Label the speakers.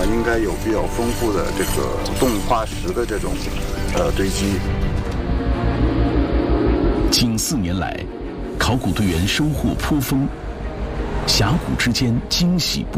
Speaker 1: 应该有比较丰富的这个动化石的这种堆积。
Speaker 2: 近4年来，考古队员收获颇丰，峡谷之间惊喜不